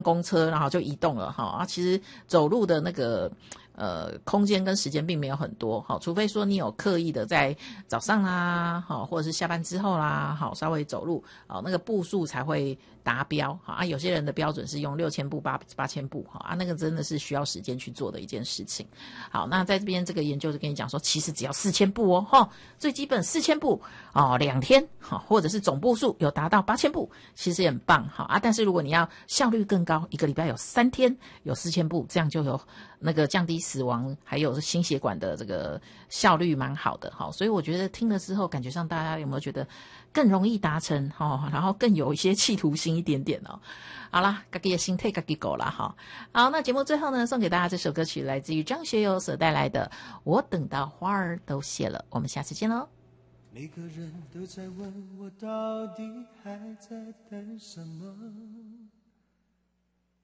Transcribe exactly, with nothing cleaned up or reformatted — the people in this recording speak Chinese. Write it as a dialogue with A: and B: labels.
A: 公车，然后就移动了哈啊，其实走路的那个呃空间跟时间并没有很多，好，除非说你有刻意的在早上啦，好，或者是下班之后啦，好，稍微走路，好，那个步数才会达标，好啊，有些人的标准是用六千步、八八千步，好啊，那个真的是需要时间去做的一件事情。好，那在这边这个研究就跟你讲说，其实只要四千步哦，哈，最基本四千步哦，两天，好，或者是总步数有达到八千步，其实也很棒，好啊，但是如果你要效率更高，一个礼拜有三天有四千步，这样就有那个降低死亡还有心血管的这个效率蛮好的，好，所以我觉得听了之后感觉上大家有没有觉得更容易达成，哈，然后更有一些企图心一点点哦。好啦，自己的心态自己够啦哈。好，那节目最后呢，送给大家这首歌曲来自于张学友所带来的《我等到花儿都谢了》，我们下次见喽。
B: 每个人都在问我到底还在等什么。